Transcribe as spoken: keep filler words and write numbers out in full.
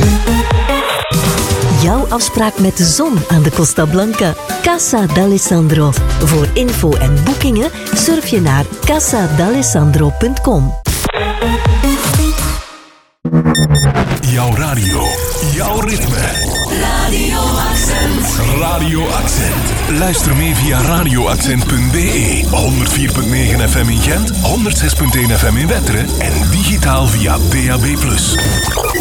Jouw afspraak met de zon aan de Costa Blanca. Casa d'Alessandro. Voor info en boekingen surf je naar casa d'alessandro punt com. Jouw radio, jouw ritme. Radio Accent. Radio Accent. Luister mee via radio accent punt b e. honderd vier komma negen F M in Gent, honderd zes komma één F M in Wetteren en digitaal via D A B plus.